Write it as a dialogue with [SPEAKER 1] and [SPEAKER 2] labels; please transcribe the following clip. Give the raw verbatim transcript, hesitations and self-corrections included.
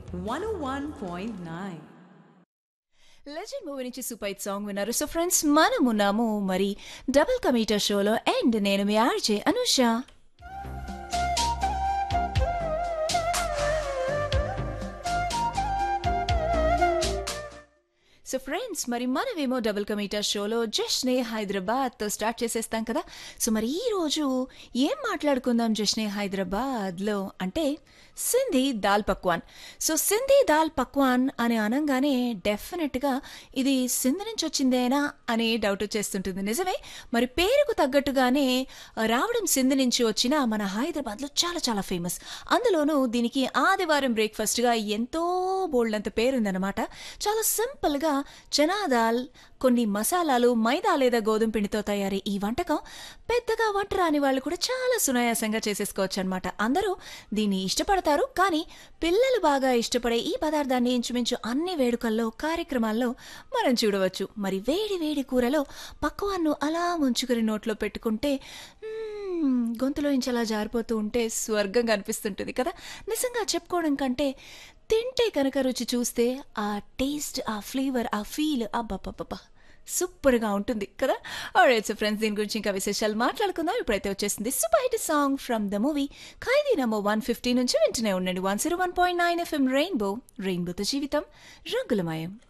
[SPEAKER 1] One ఓ one point nine.
[SPEAKER 2] Legend movie నుంచి super hit song విన్నారు. So friends, మనమున్నాము మరి double కమీటర్ షోలో. అండ్ నేను మీ ఆర్జే అనుష. సో ఫ్రెండ్స్, మరి మనమేమో డబుల్ కమీటర్ షోలో జష్నే హైదరాబాద్తో స్టార్ట్ చేసేస్తాం కదా. సో మరి ఈరోజు ఏం మాట్లాడుకుందాం జష్నే హైదరాబాద్లో అంటే సింధీ దాల్ పక్వాన్. సో సింధీ దాల్ పక్వాన్ అని అనగానే డెఫినెట్గా ఇది సింధ్ నుంచి వచ్చిందేనా అనే డౌట్ వచ్చేస్తుంటుంది. నిజమే, మరి పేరుకు తగ్గట్టుగానే రావడం సింధ్ నుంచి వచ్చిన మన హైదరాబాద్లో చాలా చాలా ఫేమస్. అందులోనూ దీనికి ఆదివారం బ్రేక్ఫాస్ట్గా ఎంతో బోల్డ్ అంత పేరుందనమాట. చాలా సింపుల్గా చనా దాల్, కొన్ని మసాలాలు, మైదా లేదా గోధుమ పిండితో తయారీ ఈ వంటకం పెద్దగా వంట రాని వాళ్ళు కూడా చాలా సునాయాసంగా చేసేసుకోవచ్చు అనమాట. అందరూ దీన్ని ఇష్టపడతారు, కానీ పిల్లలు బాగా ఇష్టపడే ఈ పదార్థాన్ని ఇంచుమించు అన్ని వేడుకల్లో, కార్యక్రమాల్లో మనం చూడవచ్చు. మరి వేడి వేడి కూరలో పక్వాన్ను అలా ముంచుకుని నోట్లో పెట్టుకుంటే గొంతులో నుంచి అలా జారిపోతూ ఉంటే స్వర్గంగా అనిపిస్తుంటుంది కదా. నిజంగా చెప్పుకోవడం కంటే తింటే కనుక రుచి చూస్తే ఆ టేస్ట్, ఆ ఫ్లేవర్, ఆ ఫీల్ అబ్బబ్బబ్బా సూపర్గా ఉంటుంది కదా. ఆల్రైట్, సో ఫ్రెండ్స్, దీని గురించి ఇంకా విశేషాలు మాట్లాడుకుందాం. ఇప్పుడైతే వచ్చేసింది super hit song from the movie Khaidi number one fifty నుంచి. వింటూనే ఉండండి one zero one point nine FM rainbow. రెయిన్బోతో జీవితం రంగులమయం.